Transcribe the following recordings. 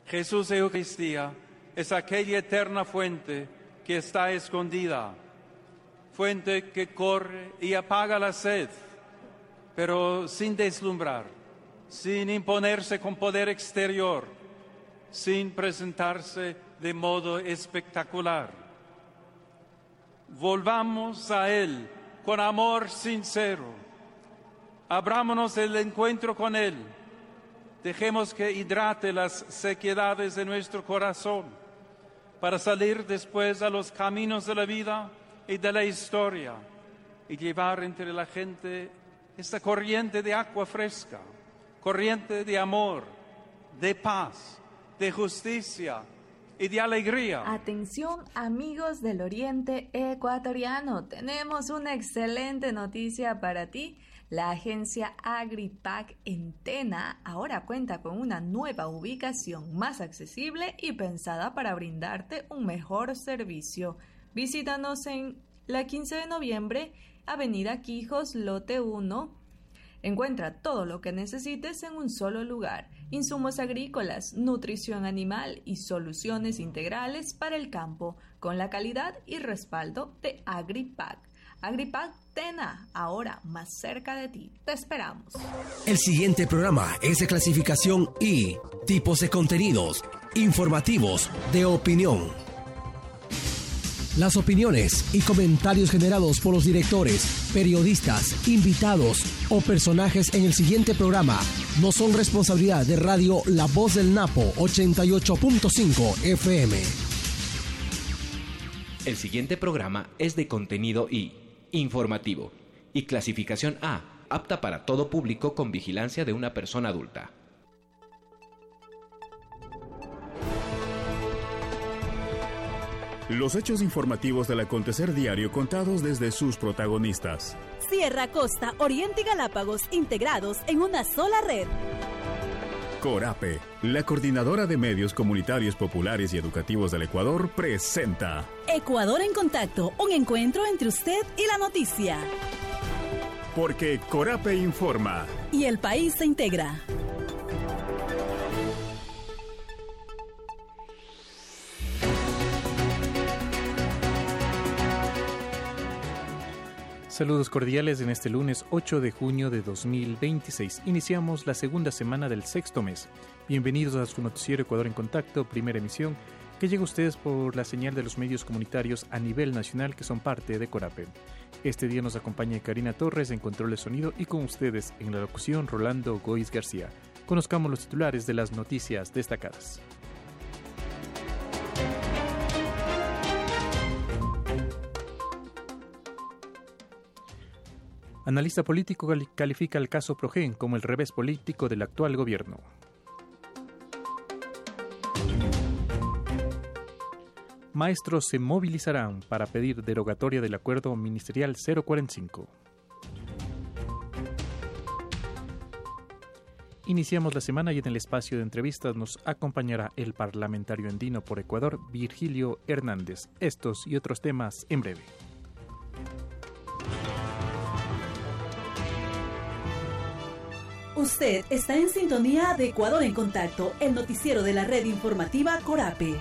Jesús Eucaristía es aquella eterna fuente que está escondida, fuente que corre y apaga la sed, pero sin deslumbrar, sin imponerse con poder exterior, sin presentarse de modo espectacular. Volvamos a Él con amor sincero, abrámonos el encuentro con Él, dejemos que hidrate las sequedades de nuestro corazón para salir después a los caminos de la vida y de la historia y llevar entre la gente esta corriente de agua fresca, corriente de amor, de paz, de justicia y de alegría. Atención, amigos del Oriente Ecuatoriano, tenemos una excelente noticia para ti. La agencia Agripac en Tena ahora cuenta con una nueva ubicación más accesible y pensada para brindarte un mejor servicio. Visítanos en la 15 de noviembre, Avenida Quijos, lote 1. Encuentra todo lo que necesites en un solo lugar: insumos agrícolas, nutrición animal y soluciones integrales para el campo, con la calidad y respaldo de Agripac. Agripac Tena, ahora más cerca de ti. Te esperamos. El siguiente programa es de clasificación I, tipos de contenidos, informativos, de opinión. Las opiniones y comentarios generados por los directores, periodistas, invitados o personajes en el siguiente programa no son responsabilidad de Radio La Voz del Napo 88.5 FM. El siguiente programa es de contenido I, informativo, y clasificación A, apta para todo público con vigilancia de una persona adulta. Los hechos informativos del acontecer diario contados desde sus protagonistas. Sierra, Costa, Oriente y Galápagos integrados en una sola red. Corape, la coordinadora de medios comunitarios populares y educativos del Ecuador, presenta Ecuador en Contacto, un encuentro entre usted y la noticia. Porque Corape informa. Y el país se integra. Saludos cordiales en este lunes 8 de junio de 2026. Iniciamos la segunda semana del sexto mes. Bienvenidos a su noticiero Ecuador en Contacto, primera emisión, que llega a ustedes por la señal de los medios comunitarios a nivel nacional que son parte de Corape. Este día nos acompaña Karina Torres en control de sonido y con ustedes en la locución Rolando Goiz García. Conozcamos los titulares de las noticias destacadas. Analista político califica el caso Progen como el revés político del actual gobierno. Maestros se movilizarán para pedir derogatoria del acuerdo ministerial 045. Iniciamos la semana y en el espacio de entrevistas nos acompañará el parlamentario andino por Ecuador, Virgilio Hernández. Estos y otros temas en breve. Usted está en sintonía de Ecuador en Contacto, el noticiero de la red informativa Corape.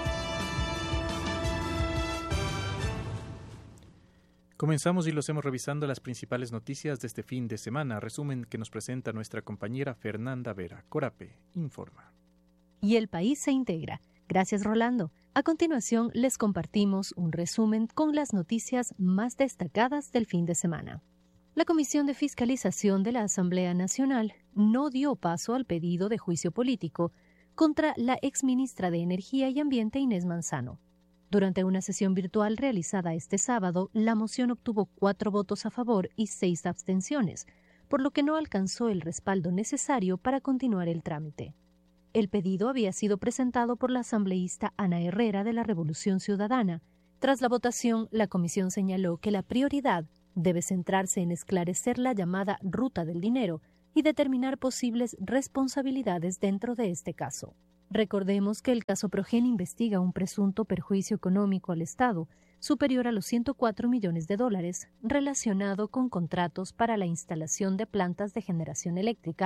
Comenzamos y lo hacemos revisando las principales noticias de este fin de semana, resumen que nos presenta nuestra compañera Fernanda Vera. Corape informa. Y el país se integra. Gracias, Rolando. A continuación les compartimos un resumen con las noticias más destacadas del fin de semana. La Comisión de Fiscalización de la Asamblea Nacional no dio paso al pedido de juicio político contra la exministra de Energía y Ambiente Inés Manzano. Durante una sesión virtual realizada este sábado, la moción obtuvo 4 votos a favor y 6 abstenciones, por lo que no alcanzó el respaldo necesario para continuar el trámite. El pedido había sido presentado por la asambleísta Ana Herrera de la Revolución Ciudadana. Tras la votación, la comisión señaló que la prioridad debe centrarse en esclarecer la llamada ruta del dinero y determinar posibles responsabilidades dentro de este caso. Recordemos que el caso Progen investiga un presunto perjuicio económico al Estado superior a los $104 millones relacionado con contratos para la instalación de plantas de generación eléctrica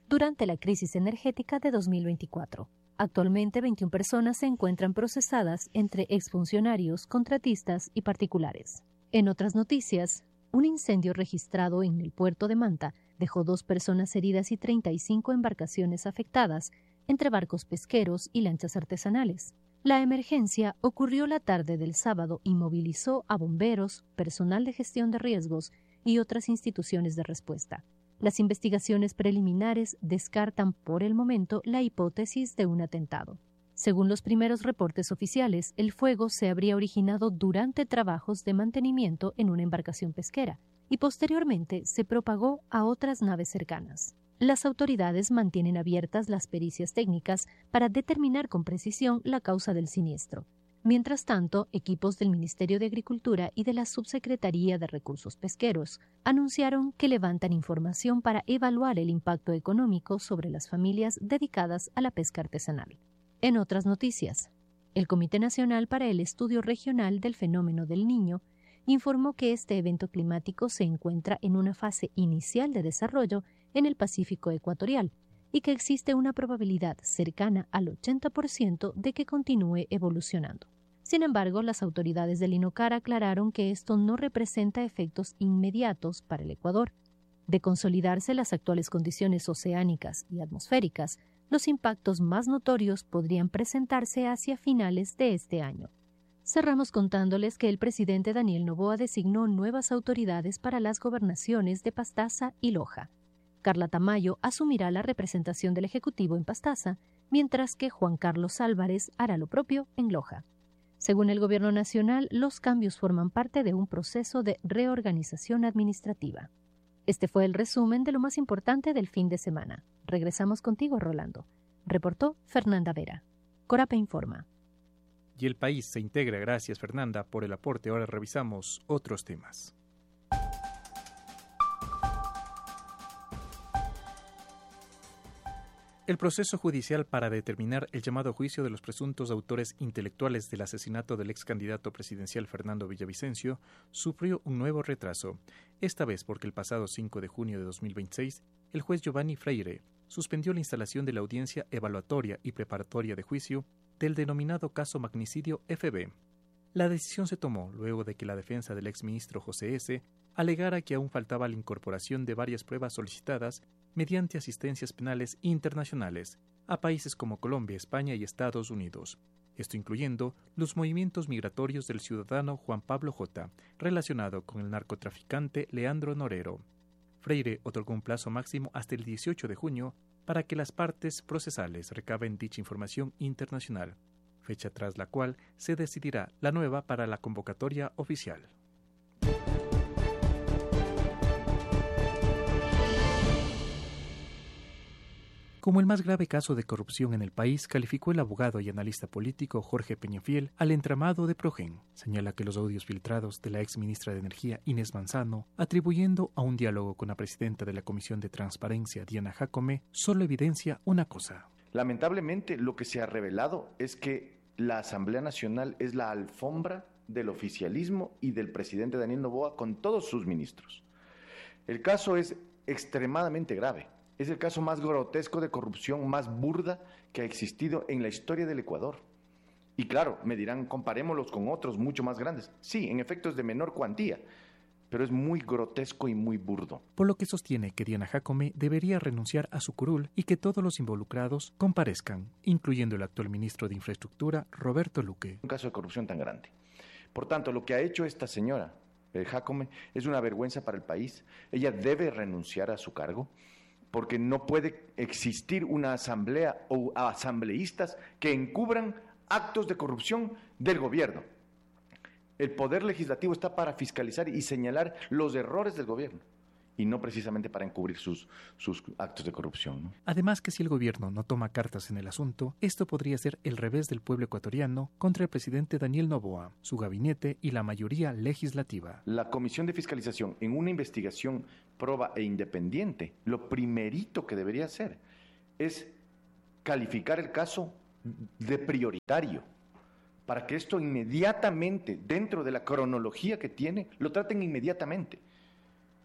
durante la crisis energética de 2024. Actualmente, 21 personas se encuentran procesadas entre exfuncionarios, contratistas y particulares. En otras noticias, un incendio registrado en el puerto de Manta dejó 2 personas heridas y 35 embarcaciones afectadas, entre barcos pesqueros y lanchas artesanales. La emergencia ocurrió la tarde del sábado y movilizó a bomberos, personal de gestión de riesgos y otras instituciones de respuesta. Las investigaciones preliminares descartan por el momento la hipótesis de un atentado. Según los primeros reportes oficiales, el fuego se habría originado durante trabajos de mantenimiento en una embarcación pesquera y posteriormente se propagó a otras naves cercanas. Las autoridades mantienen abiertas las pericias técnicas para determinar con precisión la causa del siniestro. Mientras tanto, equipos del Ministerio de Agricultura y de la Subsecretaría de Recursos Pesqueros anunciaron que levantan información para evaluar el impacto económico sobre las familias dedicadas a la pesca artesanal. En otras noticias, el Comité Nacional para el Estudio Regional del Fenómeno del Niño informó que este evento climático se encuentra en una fase inicial de desarrollo en el Pacífico ecuatorial y que existe una probabilidad cercana al 80% de que continúe evolucionando. Sin embargo, las autoridades del INOCAR aclararon que esto no representa efectos inmediatos para el Ecuador. De consolidarse las actuales condiciones oceánicas y atmosféricas, los impactos más notorios podrían presentarse hacia finales de este año. Cerramos contándoles que el presidente Daniel Noboa designó nuevas autoridades para las gobernaciones de Pastaza y Loja. Carla Tamayo asumirá la representación del Ejecutivo en Pastaza, mientras que Juan Carlos Álvarez hará lo propio en Loja. Según el Gobierno Nacional, los cambios forman parte de un proceso de reorganización administrativa. Este fue el resumen de lo más importante del fin de semana. Regresamos contigo, Rolando. Reportó Fernanda Vera. Corape informa. Y el país se integra. Gracias, Fernanda, por el aporte. Ahora revisamos otros temas. El proceso judicial para determinar el llamado juicio de los presuntos autores intelectuales del asesinato del ex candidato presidencial Fernando Villavicencio sufrió un nuevo retraso, esta vez porque el pasado 5 de junio de 2026, el juez Giovanni Freire suspendió la instalación de la audiencia evaluatoria y preparatoria de juicio del denominado caso Magnicidio FB. La decisión se tomó luego de que la defensa del exministro José S. alegara que aún faltaba la incorporación de varias pruebas solicitadas mediante asistencias penales internacionales a países como Colombia, España y Estados Unidos, esto incluyendo los movimientos migratorios del ciudadano Juan Pablo J., relacionado con el narcotraficante Leandro Norero. Freire otorgó un plazo máximo hasta el 18 de junio para que las partes procesales recaben dicha información internacional, fecha tras la cual se decidirá la nueva para la convocatoria oficial. Como el más grave caso de corrupción en el país, calificó el abogado y analista político Jorge Peñafiel al entramado de Progen. Señala que los audios filtrados de la ex ministra de Energía, Inés Manzano, atribuyendo a un diálogo con la presidenta de la Comisión de Transparencia, Diana Jácome, solo evidencia una cosa. Lamentablemente, lo que se ha revelado es que la Asamblea Nacional es la alfombra del oficialismo y del presidente Daniel Noboa con todos sus ministros. El caso es extremadamente grave. Es el caso más grotesco de corrupción, más burda que ha existido en la historia del Ecuador. Y claro, me dirán, comparémoslos con otros mucho más grandes. Sí, en efecto es de menor cuantía, pero es muy grotesco y muy burdo. Por lo que sostiene que Diana Jácome debería renunciar a su curul y que todos los involucrados comparezcan, incluyendo el actual ministro de Infraestructura, Roberto Luque. Un caso de corrupción tan grande. Por tanto, lo que ha hecho esta señora, Jácome, es una vergüenza para el país. Ella debe renunciar a su cargo, porque no puede existir una asamblea o asambleístas que encubran actos de corrupción del gobierno. El poder legislativo está para fiscalizar y señalar los errores del gobierno, y no precisamente para encubrir sus actos de corrupción, ¿no? Además que si el gobierno no toma cartas en el asunto, esto podría ser el revés del pueblo ecuatoriano contra el presidente Daniel Noboa, su gabinete y la mayoría legislativa. La Comisión de Fiscalización, en una investigación proba e independiente, lo primerito que debería hacer es calificar el caso de prioritario, para que esto inmediatamente, dentro de la cronología que tiene, lo traten inmediatamente.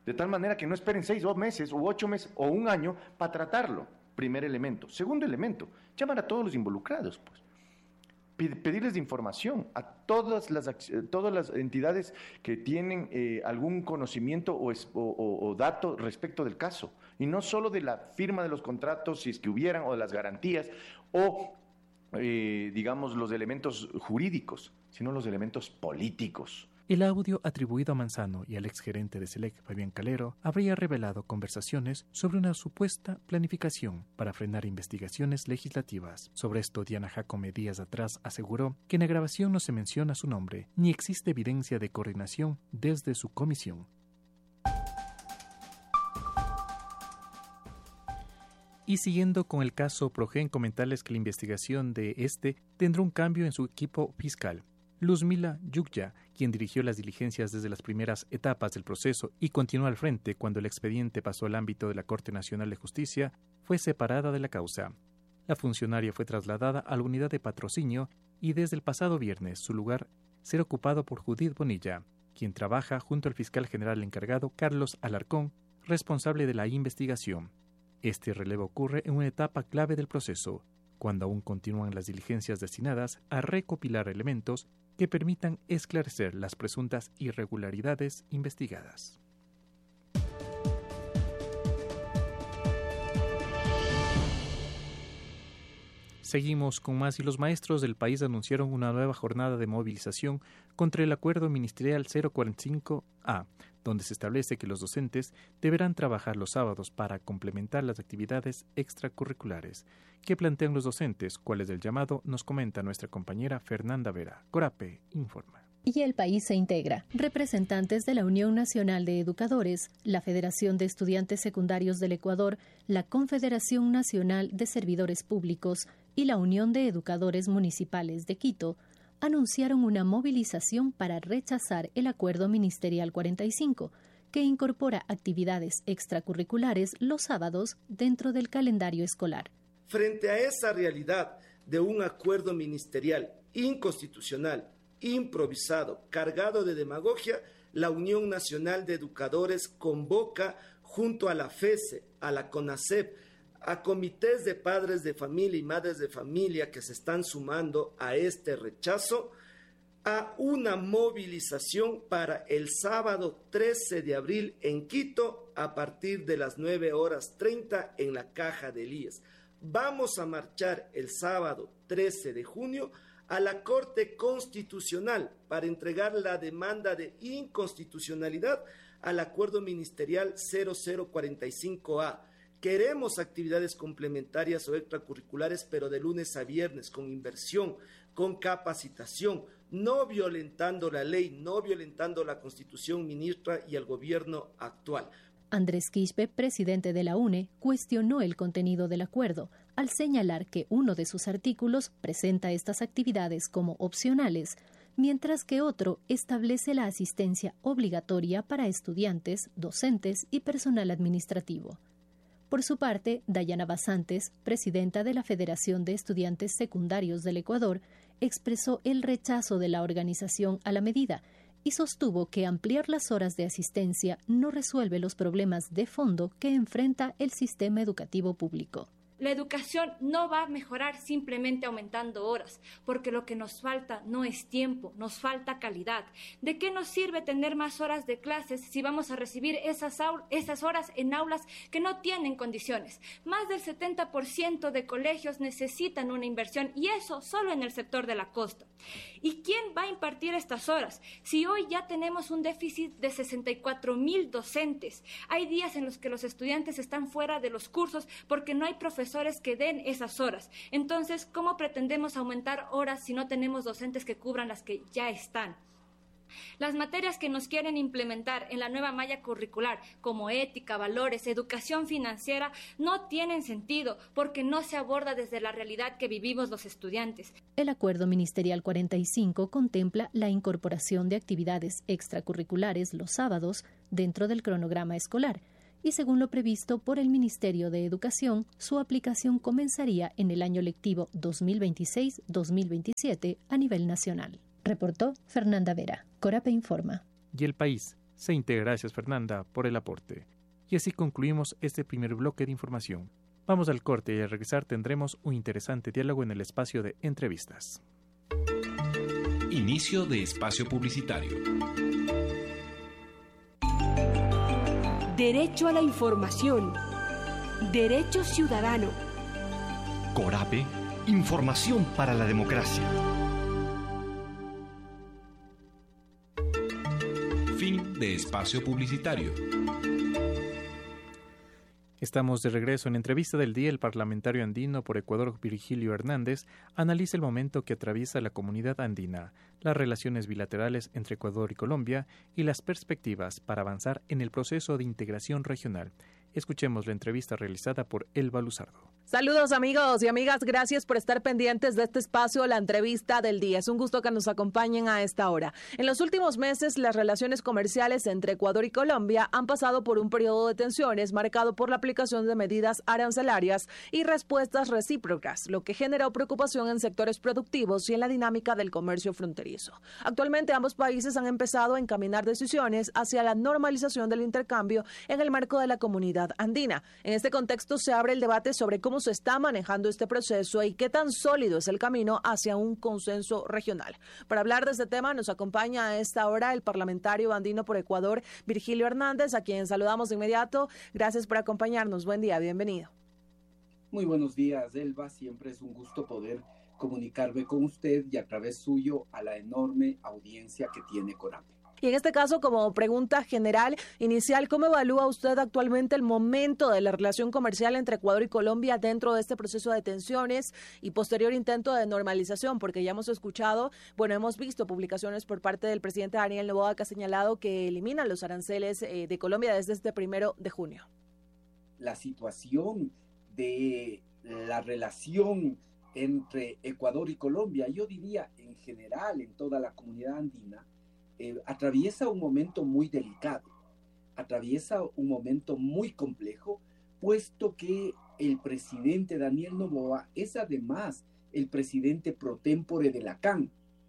De tal manera que no esperen 6 meses u 8 meses o un año para tratarlo. Primer elemento. Segundo elemento, llamar a todos los involucrados, pues. Pedirles información a todas las entidades que tienen algún conocimiento o dato respecto del caso, y no solo de la firma de los contratos, si es que hubieran, o de las garantías, o digamos los elementos jurídicos, sino los elementos políticos. El audio atribuido a Manzano y al exgerente de SELEC, Fabián Calero, habría revelado conversaciones sobre una supuesta planificación para frenar investigaciones legislativas. Sobre esto, Diana Jacome días atrás aseguró que en la grabación no se menciona su nombre, ni existe evidencia de coordinación desde su comisión. Y siguiendo con el caso Progen, comentarles que la investigación de este tendrá un cambio en su equipo fiscal. Luzmila Yukya, quien dirigió las diligencias desde las primeras etapas del proceso y continuó al frente cuando el expediente pasó al ámbito de la Corte Nacional de Justicia, fue separada de la causa. La funcionaria fue trasladada a la unidad de patrocinio y desde el pasado viernes su lugar será ocupado por Judith Bonilla, quien trabaja junto al fiscal general encargado Carlos Alarcón, responsable de la investigación. Este relevo ocurre en una etapa clave del proceso, cuando aún continúan las diligencias destinadas a recopilar elementos que permitan esclarecer las presuntas irregularidades investigadas. Seguimos con más, y los maestros del país anunciaron una nueva jornada de movilización contra el Acuerdo Ministerial 045A, donde se establece que los docentes deberán trabajar los sábados para complementar las actividades extracurriculares. ¿Qué plantean los docentes? ¿Cuál es el llamado? Nos comenta nuestra compañera Fernanda Vera. Corape informa. Y el país se integra. Representantes de la Unión Nacional de Educadores, la Federación de Estudiantes Secundarios del Ecuador, la Confederación Nacional de Servidores Públicos y la Unión de Educadores Municipales de Quito anunciaron una movilización para rechazar el Acuerdo Ministerial 45, que incorpora actividades extracurriculares los sábados dentro del calendario escolar. Frente a esa realidad de un acuerdo ministerial inconstitucional, improvisado, cargado de demagogia, la Unión Nacional de Educadores convoca junto a la FESE, a la CONACEP, a comités de padres de familia y madres de familia que se están sumando a este rechazo, a una movilización para el sábado 13 de abril en Quito a partir de las 9:30 en la Caja del IES. Vamos a marchar el sábado 13 de junio a la Corte Constitucional para entregar la demanda de inconstitucionalidad al Acuerdo Ministerial 0045A. Queremos actividades complementarias o extracurriculares, pero de lunes a viernes, con inversión, con capacitación, no violentando la ley, no violentando la Constitución, ministra, y el gobierno actual. Andrés Quispe, presidente de la UNE, cuestionó el contenido del acuerdo al señalar que uno de sus artículos presenta estas actividades como opcionales, mientras que otro establece la asistencia obligatoria para estudiantes, docentes y personal administrativo. Por su parte, Dayana Basantes, presidenta de la Federación de Estudiantes Secundarios del Ecuador, expresó el rechazo de la organización a la medida y sostuvo que ampliar las horas de asistencia no resuelve los problemas de fondo que enfrenta el sistema educativo público. La educación no va a mejorar simplemente aumentando horas, porque lo que nos falta no es tiempo, nos falta calidad. ¿De qué nos sirve tener más horas de clases si vamos a recibir esas horas en aulas que no tienen condiciones? Más del 70% de colegios necesitan una inversión, y eso solo en el sector de la costa. ¿Y quién va a impartir estas horas? Si hoy ya tenemos un déficit de 64,000 docentes, hay días en los que los estudiantes están fuera de los cursos porque no hay profesores que den esas horas. Entonces, ¿cómo pretendemos aumentar horas si no tenemos docentes que cubran las que ya están? Las materias que nos quieren implementar en la nueva malla curricular, como ética, valores, educación financiera, no tienen sentido porque no se aborda desde la realidad que vivimos los estudiantes. El Acuerdo Ministerial 45 contempla la incorporación de actividades extracurriculares los sábados dentro del cronograma escolar, y según lo previsto por el Ministerio de Educación, su aplicación comenzaría en el año lectivo 2026-2027 a nivel nacional. Reportó Fernanda Vera. Corape informa. Y el país. se integra. Gracias, Fernanda, por el aporte. Y así concluimos este primer bloque de información. Vamos al corte y al regresar tendremos un interesante diálogo en el espacio de entrevistas. Inicio de espacio publicitario. Derecho a la información. Derecho ciudadano. Corape, información para la democracia. Fin de espacio publicitario. Estamos de regreso. En entrevista del día, el parlamentario andino por Ecuador, Virgilio Hernández, analiza el momento que atraviesa la comunidad andina, las relaciones bilaterales entre Ecuador y Colombia y las perspectivas para avanzar en el proceso de integración regional. Escuchemos la entrevista realizada por Elba Luzardo. Saludos amigos y amigas, gracias por estar pendientes de este espacio, la entrevista del día. Es un gusto que nos acompañen a esta hora. En los últimos meses, las relaciones comerciales entre Ecuador y Colombia han pasado por un periodo de tensiones marcado por la aplicación de medidas arancelarias y respuestas recíprocas, lo que generó preocupación en sectores productivos y en la dinámica del comercio fronterizo. Actualmente, ambos países han empezado a encaminar decisiones hacia la normalización del intercambio en el marco de la comunidad andina. En este contexto se abre el debate sobre cómo se está manejando este proceso y qué tan sólido es el camino hacia un consenso regional. Para hablar de este tema nos acompaña a esta hora el parlamentario andino por Ecuador, Virgilio Hernández, a quien saludamos de inmediato. Gracias por acompañarnos. Buen día, bienvenido. Muy buenos días, Elba. Siempre es un gusto poder comunicarme con usted y a través suyo a la enorme audiencia que tiene Corape. Y en este caso, como pregunta general, inicial, ¿cómo evalúa usted actualmente el momento de la relación comercial entre Ecuador y Colombia dentro de este proceso de tensiones y posterior intento de normalización? Porque ya hemos escuchado, hemos visto publicaciones por parte del presidente Daniel Noboa que ha señalado que eliminan los aranceles de Colombia desde este 1 de junio. La situación de la relación entre Ecuador y Colombia, yo diría en general en toda la comunidad andina, atraviesa un momento muy delicado, atraviesa un momento muy complejo, puesto que el presidente Daniel Noboa es además el presidente pro tempore de la CAN.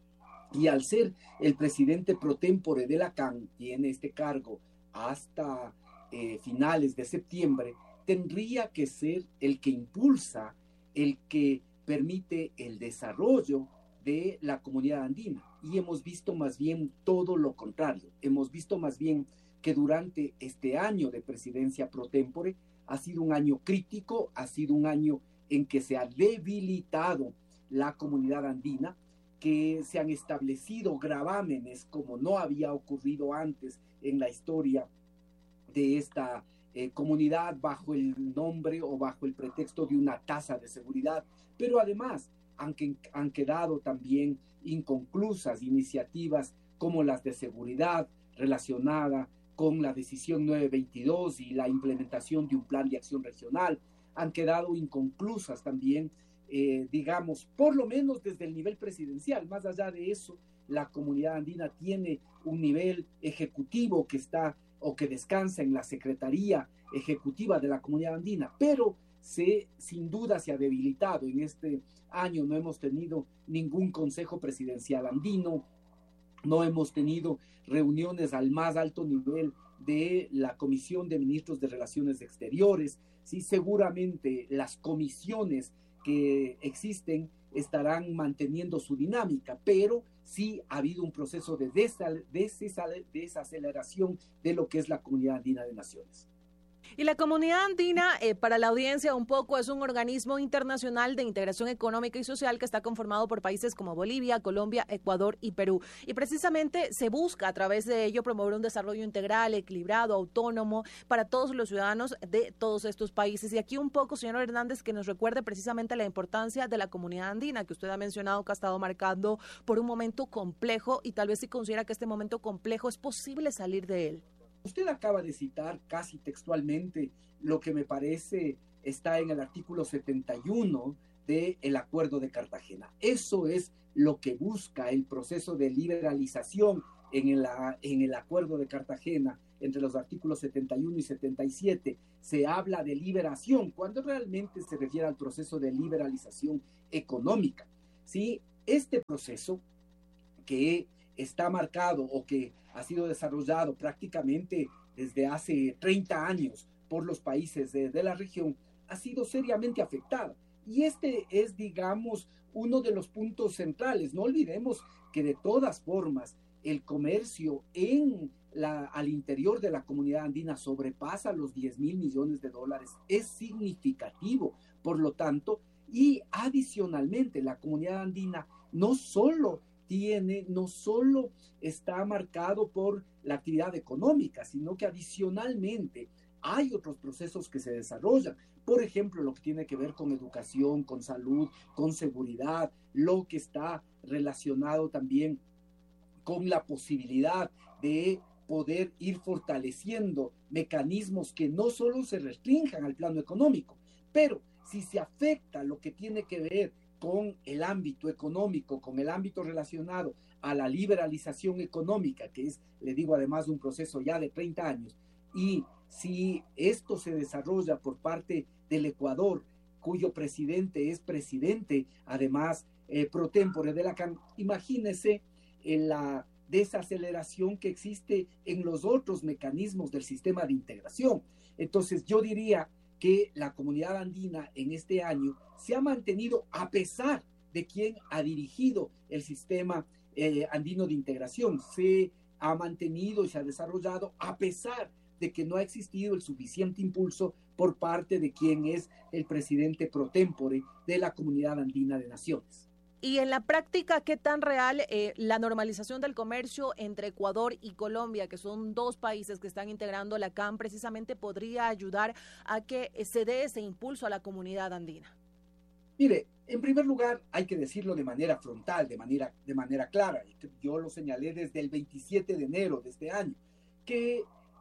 Y al ser el presidente pro tempore de la CAN, tiene este cargo hasta finales de septiembre, tendría que ser el que impulsa, el que permite el desarrollo de la comunidad andina. Y hemos visto más bien todo lo contrario. Hemos visto más bien que durante este año de presidencia pro tempore ha sido un año crítico, ha sido un año en que se ha debilitado la comunidad andina, que se han establecido gravámenes como no había ocurrido antes en la historia de esta comunidad bajo el nombre o bajo el pretexto de una tasa de seguridad, pero además han quedado también inconclusas iniciativas como las de seguridad relacionada con la decisión 922 y la implementación de un plan de acción regional. Han quedado inconclusas también, digamos, por lo menos desde el nivel presidencial. Más allá de eso, la comunidad andina tiene un nivel ejecutivo que está o que descansa en la Secretaría Ejecutiva de la Comunidad Andina, pero sin duda se ha debilitado. En este año no hemos tenido ningún consejo presidencial andino, no hemos tenido reuniones al más alto nivel de la Comisión de Ministros de Relaciones Exteriores. Sí, seguramente las comisiones que existen estarán manteniendo su dinámica, pero sí ha habido un proceso de desaceleración de lo que es la Comunidad Andina de Naciones. Y la Comunidad Andina, para la audiencia un poco, es un organismo internacional de integración económica y social que está conformado por países como Bolivia, Colombia, Ecuador y Perú. Y precisamente se busca a través de ello promover un desarrollo integral, equilibrado, autónomo para todos los ciudadanos de todos estos países. Y aquí un poco, señor Hernández, que nos recuerde precisamente la importancia de la Comunidad Andina, que usted ha mencionado que ha estado marcando por un momento complejo y tal vez si considera que este momento complejo es posible salir de él. Usted acaba de citar casi textualmente lo que me parece está en el artículo 71 del Acuerdo de Cartagena. Eso es lo que busca el proceso de liberalización en el Acuerdo de Cartagena. Entre los artículos 71 y 77 se habla de liberación, cuando realmente se refiere al proceso de liberalización económica. ¿Sí? Este proceso que está marcado o que ha sido desarrollado prácticamente desde hace 30 años por los países de la región, ha sido seriamente afectada. Y este es, digamos, uno de los puntos centrales. No olvidemos que de todas formas el comercio al interior de la comunidad andina sobrepasa los 10,000 millones de dólares. Es significativo, por lo tanto, y adicionalmente la comunidad andina no solo está marcado por la actividad económica, sino que adicionalmente hay otros procesos que se desarrollan. Por ejemplo, lo que tiene que ver con educación, con salud, con seguridad, lo que está relacionado también con la posibilidad de poder ir fortaleciendo mecanismos que no solo se restrinjan al plano económico, pero si se afecta lo que tiene que ver con el ámbito económico, con el ámbito relacionado a la liberalización económica, que es, le digo, además de un proceso ya de 30 años, y si esto se desarrolla por parte del Ecuador, cuyo presidente es presidente, además, pro tempore de la CAN, imagínese la desaceleración que existe en los otros mecanismos del sistema de integración. Entonces, yo diría que la comunidad andina en este año se ha mantenido a pesar de quien ha dirigido el sistema andino de integración. Se ha mantenido y se ha desarrollado a pesar de que no ha existido el suficiente impulso por parte de quien es el presidente pro tempore de la Comunidad Andina de Naciones. Y en la práctica, ¿qué tan real la normalización del comercio entre Ecuador y Colombia, que son dos países que están integrando la CAN, precisamente podría ayudar a que se dé ese impulso a la comunidad andina? Mire, en primer lugar, hay que decirlo de manera frontal, de manera clara. Yo lo señalé desde el 27 de enero de este año, que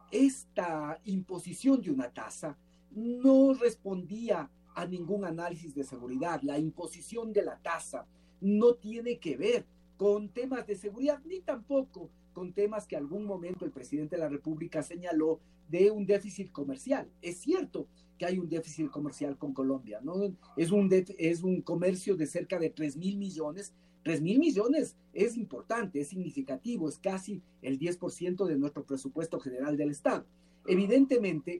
esta imposición de una tasa no respondía a ningún análisis de seguridad. La imposición de la tasa no tiene que ver con temas de seguridad, ni tampoco con temas que algún momento el presidente de la República señaló de un déficit comercial. Es cierto que hay un déficit comercial con Colombia, ¿no? Es un comercio de cerca de 3,000 millones. 3,000 millones es importante, es significativo, es casi el 10% de nuestro presupuesto general del Estado. Evidentemente,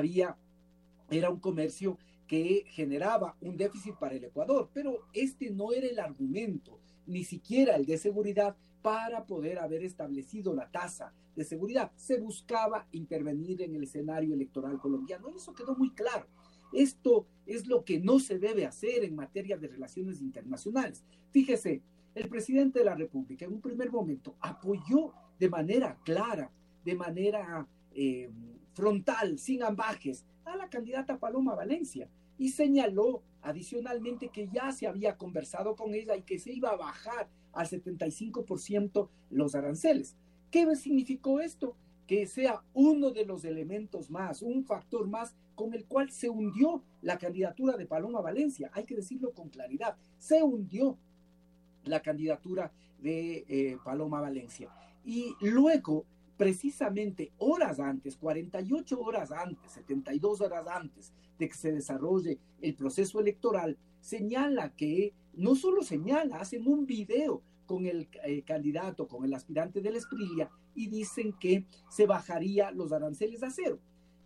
era un comercio que generaba un déficit para el Ecuador, pero este no era el argumento, ni siquiera el de seguridad, para poder haber establecido la tasa de seguridad. Se buscaba intervenir en el escenario electoral colombiano, y eso quedó muy claro. Esto es lo que no se debe hacer en materia de relaciones internacionales. Fíjese, el presidente de la República en un primer momento apoyó de manera clara, de manera frontal, sin ambajes, a la candidata Paloma Valencia, y señaló adicionalmente que ya se había conversado con ella y que se iba a bajar al 75% los aranceles. ¿Qué significó esto? Que sea uno de los elementos más, un factor más con el cual se hundió la candidatura de Paloma Valencia. Hay que decirlo con claridad, se hundió la candidatura de Paloma Valencia. Y luego, precisamente horas antes, 48 horas antes, 72 horas antes de que se desarrolle el proceso electoral, señala que, no solo señala, hacen un video con el candidato, con el aspirante del Esprilia, y dicen que se bajaría los aranceles a cero.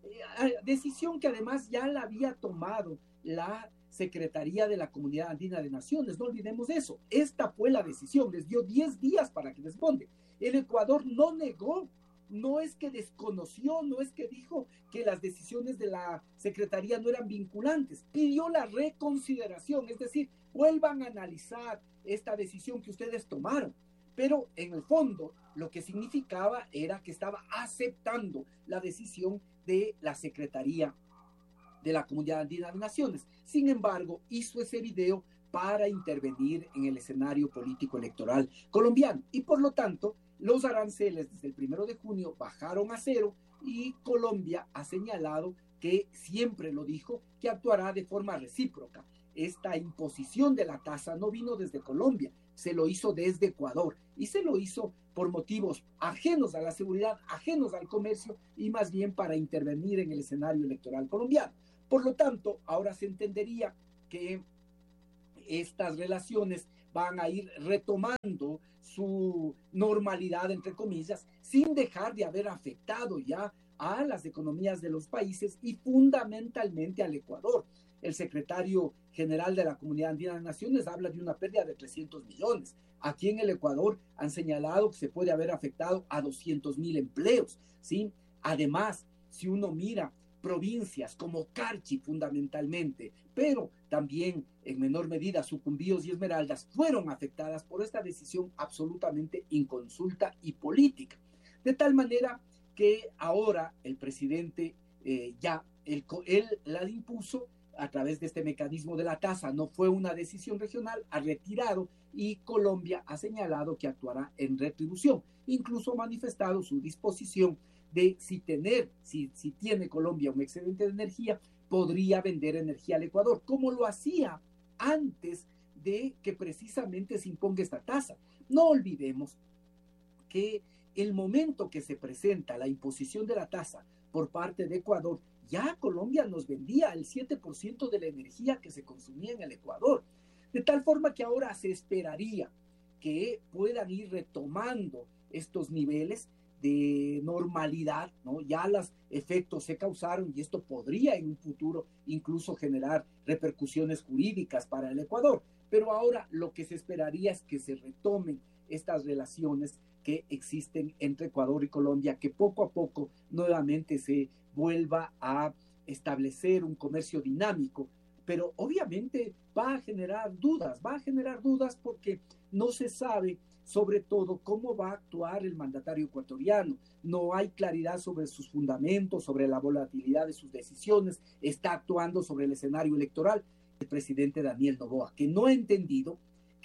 Decisión que además ya la había tomado la Secretaría de la Comunidad Andina de Naciones, no olvidemos eso. Esta fue la decisión, les dio 10 días para que respondan. El Ecuador no negó, no es que desconoció, no es que dijo que las decisiones de la Secretaría no eran vinculantes, pidió la reconsideración, es decir, vuelvan a analizar esta decisión que ustedes tomaron. Pero en el fondo lo que significaba era que estaba aceptando la decisión de la Secretaría de la Comunidad Andina de Naciones. Sin embargo, hizo ese video para intervenir en el escenario político electoral colombiano. Y por lo tanto, los aranceles desde el 1 de junio bajaron a cero, y Colombia ha señalado que siempre lo dijo, que actuará de forma recíproca. Esta imposición de la tasa no vino desde Colombia, se lo hizo desde Ecuador, y se lo hizo por motivos ajenos a la seguridad, ajenos al comercio, y más bien para intervenir en el escenario electoral colombiano. Por lo tanto, ahora se entendería que estas relaciones van a ir retomando su normalidad, entre comillas, sin dejar de haber afectado ya a las economías de los países y fundamentalmente al Ecuador. El secretario general de la Comunidad Andina de Naciones habla de una pérdida de 300 millones. Aquí en el Ecuador han señalado que se puede haber afectado a 200.000 empleos, ¿sí? Además, si uno mira provincias como Carchi fundamentalmente, pero también en menor medida Sucumbíos y Esmeraldas, fueron afectadas por esta decisión absolutamente inconsulta y política. De tal manera que ahora el presidente él la impuso a través de este mecanismo de la tasa, no fue una decisión regional, ha retirado, y Colombia ha señalado que actuará en retribución. Incluso ha manifestado su disposición de si tiene Colombia un excedente de energía, podría vender energía al Ecuador, como lo hacía antes de que precisamente se imponga esta tasa. No olvidemos que el momento que se presenta la imposición de la tasa por parte de Ecuador, ya Colombia nos vendía el 7% de la energía que se consumía en el Ecuador. De tal forma que ahora se esperaría que puedan ir retomando estos niveles de normalidad, ¿no? Ya los efectos se causaron y esto podría en un futuro incluso generar repercusiones jurídicas para el Ecuador. Pero ahora lo que se esperaría es que se retomen estas relaciones que existen entre Ecuador y Colombia, que poco a poco nuevamente se vuelva a establecer un comercio dinámico, pero obviamente va a generar dudas porque no se sabe sobre todo cómo va a actuar el mandatario ecuatoriano. No hay claridad sobre sus fundamentos, sobre la volatilidad de sus decisiones, está actuando sobre el escenario electoral. El presidente Daniel Noboa, que no ha entendido,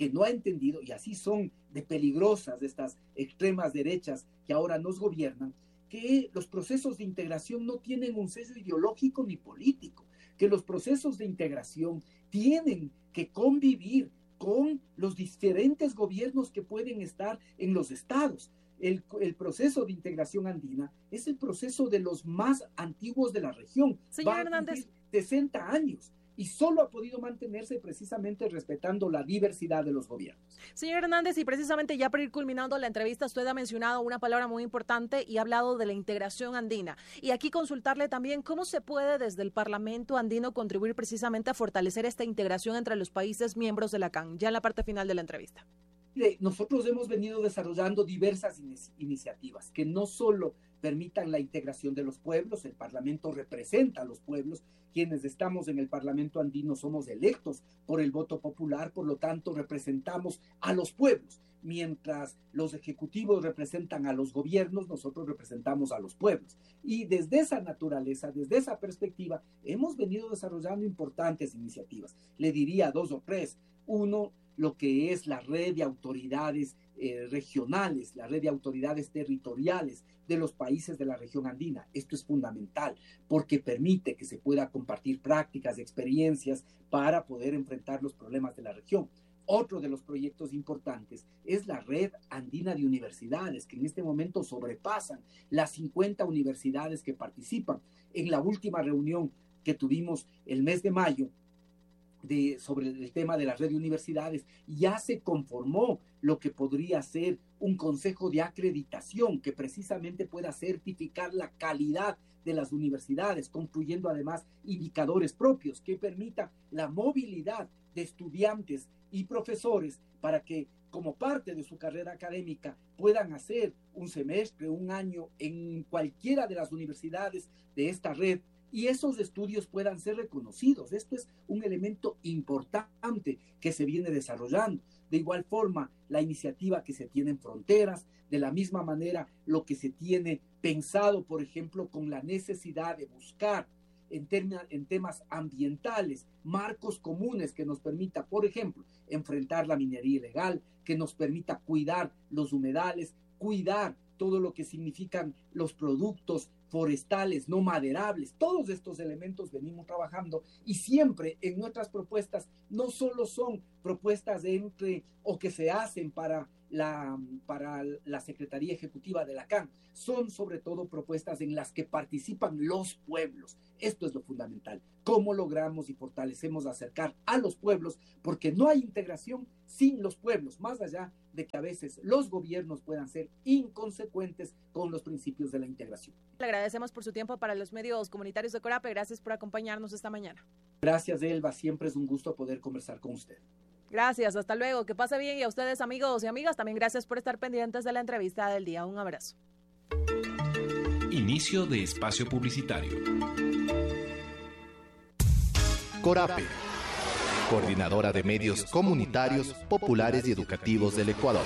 y así son de peligrosas estas extremas derechas que ahora nos gobiernan, que los procesos de integración no tienen un sello ideológico ni político, que los procesos de integración tienen que convivir con los diferentes gobiernos que pueden estar en los estados. El proceso de integración andina es el proceso de los más antiguos de la región. Señor Hernández, 60 años. Y solo ha podido mantenerse precisamente respetando la diversidad de los gobiernos. Señor Hernández, y precisamente ya para ir culminando la entrevista, usted ha mencionado una palabra muy importante y ha hablado de la integración andina. Y aquí consultarle también cómo se puede desde el Parlamento andino contribuir precisamente a fortalecer esta integración entre los países miembros de la CAN, ya en la parte final de la entrevista. Nosotros hemos venido desarrollando diversas iniciativas que no solo permitan la integración de los pueblos, el Parlamento representa a los pueblos, quienes estamos en el Parlamento andino somos electos por el voto popular, por lo tanto representamos a los pueblos, mientras los ejecutivos representan a los gobiernos, nosotros representamos a los pueblos. Y desde esa naturaleza, desde esa perspectiva, hemos venido desarrollando importantes iniciativas. Le diría 2 o 3. Uno, lo que es la red de autoridades regionales, la red de autoridades territoriales de los países de la región andina. Esto es fundamental porque permite que se pueda compartir prácticas, experiencias para poder enfrentar los problemas de la región. Otro de los proyectos importantes es la red andina de universidades, que en este momento sobrepasan las 50 universidades que participan. En la última reunión que tuvimos el mes de mayo, sobre el tema de la red de universidades, ya se conformó lo que podría ser un consejo de acreditación que precisamente pueda certificar la calidad de las universidades, construyendo además indicadores propios que permita la movilidad de estudiantes y profesores para que como parte de su carrera académica puedan hacer un semestre, un año en cualquiera de las universidades de esta red y esos estudios puedan ser reconocidos. Esto es un elemento importante que se viene desarrollando. De igual forma, la iniciativa que se tiene en fronteras, de la misma manera lo que se tiene pensado, por ejemplo, con la necesidad de buscar en temas ambientales, marcos comunes que nos permita, por ejemplo, enfrentar la minería ilegal, que nos permita cuidar los humedales, cuidar todo lo que significan los productos forestales no maderables. Todos estos elementos venimos trabajando y siempre en nuestras propuestas no solo son propuestas o que se hacen para para la Secretaría Ejecutiva de la CAN. Son sobre todo propuestas en las que participan los pueblos. Esto es lo fundamental. ¿Cómo logramos y fortalecemos acercar a los pueblos? Porque no hay integración sin los pueblos, más allá de que a veces los gobiernos puedan ser inconsecuentes con los principios de la integración. Le agradecemos por su tiempo para los medios comunitarios de Corape. Gracias por acompañarnos esta mañana. Gracias, Elba. Siempre es un gusto poder conversar con usted. Gracias, hasta luego. Que pase bien, y a ustedes, amigos y amigas, también gracias por estar pendientes de la entrevista del día. Un abrazo. Inicio de espacio publicitario. Corape, Coordinadora de Medios Comunitarios, Populares y Educativos del Ecuador.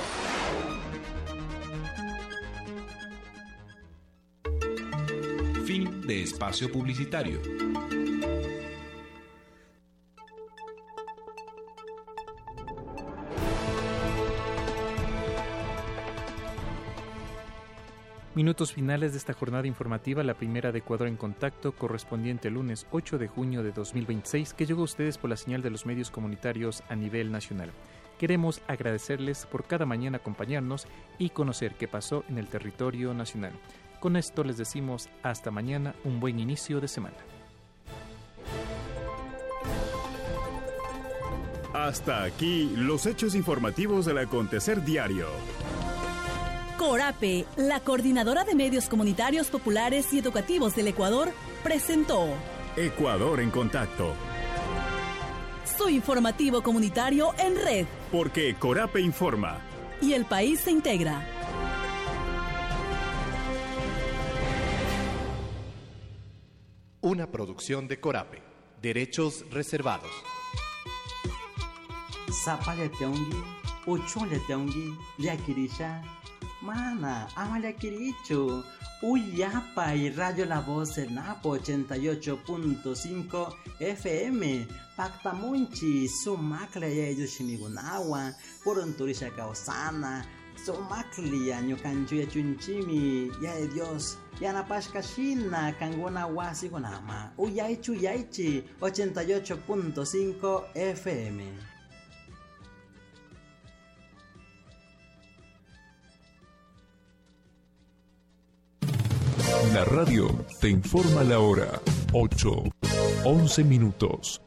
Fin de espacio publicitario. Minutos finales de esta jornada informativa, la primera de Ecuador en Contacto, correspondiente al lunes 8 de junio de 2026, que llegó a ustedes por la señal de los medios comunitarios a nivel nacional. Queremos agradecerles por cada mañana acompañarnos y conocer qué pasó en el territorio nacional. Con esto les decimos hasta mañana, un buen inicio de semana. Hasta aquí los hechos informativos del acontecer diario. Corape, la Coordinadora de Medios Comunitarios, Populares y Educativos del Ecuador, presentó Ecuador en Contacto. Su informativo comunitario en red. Porque Corape informa. Y el país se integra. Una producción de Corape. Derechos reservados. Zapaleteongi, Uchuleteongi, Liaquirisha. Mana, Amaliaquiricho, Uyapa y Radio La Voz del Napo 88.5 FM, Pactamunchi, Sumacle y Yushimigunawa, Purunturisha Causana, Sumaklia, Ñucanchuya Chunchimi, ya de Dios, Yanapashkashina, Kanguna Wasigonama, Uyaichu Yaichi 88.5 FM. La radio te informa la hora. 8:11 minutos.